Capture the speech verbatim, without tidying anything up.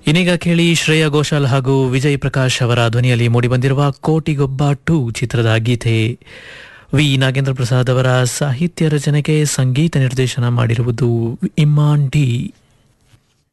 ಇನ್ನೀಗ ಕೇಳಿ ಶ್ರೇಯಾ ಘೋಷಾಲ್ ಹಾಗೂ ವಿಜಯ್ ಪ್ರಕಾಶ್ ಅವರ ಧ್ವನಿಯಲ್ಲಿ ಮೂಡಿಬಂದಿರುವ ಕೋಟಿಗೊಬ್ಬ ಟು ಚಿತ್ರದ ಗೀತೆ. ವಿ ನಾಗೇಂದ್ರ ಪ್ರಸಾದ್ ಅವರ ಸಾಹಿತ್ಯ ರಚನೆಗೆ ಸಂಗೀತ ನಿರ್ದೇಶನ ಮಾಡಿರುವುದು ಇಮ್ಮಾನ್ ಡಿ.